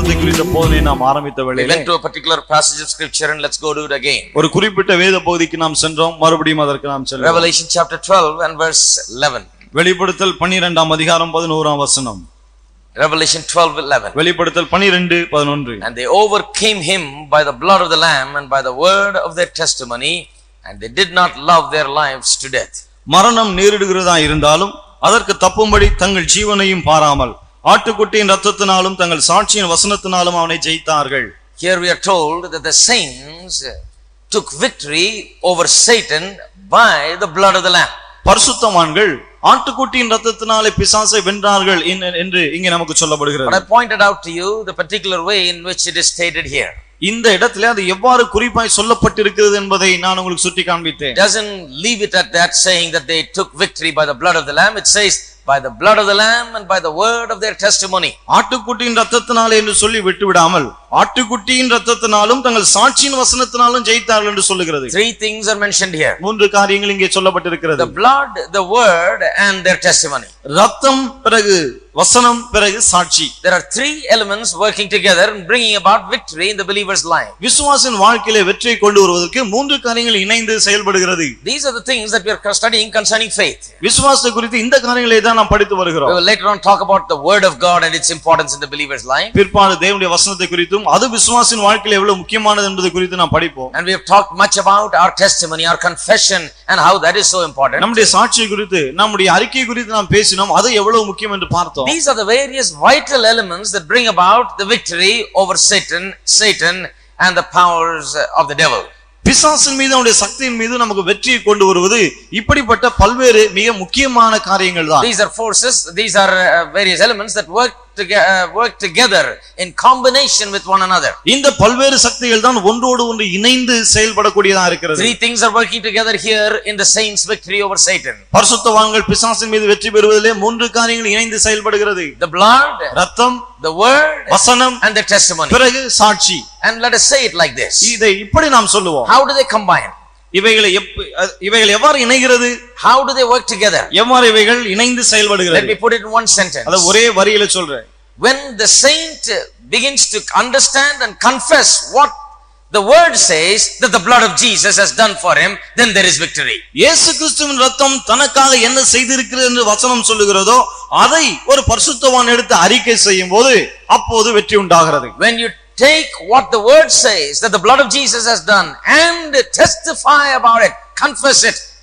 ரத்தத்தை குறித்த போதனை நாம் ஆரம்பித்த We வேளையிலே went to a particular passage of scripture and let's go do it again. ஒரு குறிப்பிட்ட வேத பகுதிக்கு நாம் சென்றோம், மறுபடியும் அதற்கு நாம் செல்வோம். Revelation chapter 12 and verse 11. வெளிப்படுத்தல் 12ஆம் அதிகாரம் 11ஆம் வசனம். Revelation 12:11. வெளிப்படுத்தல் 12:11. And they overcame him by the blood of the Lamb and by the word of their testimony, and they did not love their lives to death. மரணம் நேரிடுகிறதா இருந்தாலும் அதற்கு தப்பும்படி தங்கள் ஜீவனையும் பாராமல் ஆட்டுக்குட்டியின் இரத்தத்தினாலும் தங்கள் சாட்சியின் வசனத்தினாலும் அவனை ஜெயித்தார்கள். Here we are told that the saints took victory over Satan by the blood of the Lamb. பரிசுத்தவான்கள் ஆட்டுக்குட்டியின் இரத்தத்தினாலே பிசாசை வென்றார்கள் என்று இங்கே நமக்கு சொல்லப்படுகிறது. But I pointed out to you the particular way in which it is stated here. இந்த இடத்திலே அது எவ்வாறு குறிப்பாய் சொல்லப்பட்டிருக்கிறது என்பதை நான் உங்களுக்கு சுட்டி காண்பித்தேன். Doesn't leave it at that, saying that they took victory by the blood of the Lamb. It says by the blood of the Lamb and by the word of their testimony. ஆட்டுக்குட்டியின் இரத்தத்தினாலே என்று சொல்லி விட்டு விடாமல் ஆட்டுக்குட்டியின் இரத்தத்தினாலும் தங்கள் சாட்சியின் வசனத்தினாலும் ஜெயித்தார்கள் என்று சொல்லுகிறது. Three things are mentioned here. மூன்று காரியங்கள் இங்கே சொல்லப்பட்டிருக்கிறது. The blood, the word and their testimony. இரத்தம் பிறகு வசனம் பிறகு சாட்சி. There are three elements working together and bringing about victory in the believer's life. விசுவாசின் வாழ்க்கையிலே வெற்றியை கொண்டு வருவதற்கு மூன்று காரியங்கள் இணைந்து செயல்படுகிறது. These are the things that we are studying concerning faith. விசுவாசத்தை குறித்து இந்த காரியங்களை தான் நாம் படித்து வருகிறோம். We will later on talk about the word of God and its importance in the believer's life. பிற்பாடு தேவனுடைய வசனத்தை குறித்தும் அது விசுவாசின் வாழ்க்கையில எவ்வளவு முக்கியமானது என்பது குறித்து நாம் படிப்போம். And we have talked much about our testimony, our confession and how that is so important. நம்முடைய சாட்சி குறித்து நம்முடைய அறிக்கை குறித்து நாம் பேசினோம், அது எவ்வளவு முக்கியம் என்று பார்த்தோம். These are the various vital elements that bring about the victory over Satan and the powers of the devil. பிசாசின் மீது அவருடைய சக்தியின் மீது நமக்கு வெற்றியை கொண்டு வருவது இப்படிப்பட்ட பல்வேறு மிக முக்கியமான காரியங்கள் தான். These are forces, these are various elements that work together in combination with one another. இந்த பல்வேறு சக்திகள் தான் ஒன்றோடு ஒன்று இணைந்து செயல்படக்கூடியதா இருக்கிறது. Three things are working together here in the saints' victory over Satan. பரிசுத்தவான்கள் பிசாசின் மீது வெற்றி பெறுவதிலே மூன்று காரியங்கள் இணைந்து செயல்படுகிறது. The blood, இரத்தம், the word, வசனம், and the testimony. பிறகு சாட்சி. And let us say it like this. இதை இப்படி நாம் சொல்லுவோம். How do they combine? இவைகள் எவ்வாறு இணைகிறது? How do they work together? எவ்வாறு இவைகள் இணைந்து செயல்படுகிறது? Let me put it in one sentence. அத ஒரே வரியில சொல்றேன். When the saint begins to understand and confess what the word says that the blood of Jesus has done for him, then there is victory. இயேசு கிறிஸ்துவின் இரத்தம் தனக்காக என்ன செய்திருக்கிறது என்று வசனம் சொல்லுகிறதோ அதை ஒரு பரிசுத்தவான் எடுத்து அறிக்கை செய்யும்போது அப்போது வெற்றி உண்டாகிறது. When you take what the word says that the blood of Jesus has done and testify about it, confess it,